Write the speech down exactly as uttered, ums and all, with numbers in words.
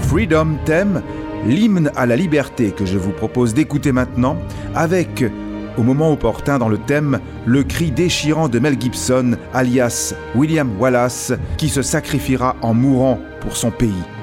Freedom theme, l'hymne à la liberté que je vous propose d'écouter maintenant, avec, au moment opportun dans le thème, le cri déchirant de Mel Gibson, alias William Wallace, qui se sacrifiera en mourant pour son pays.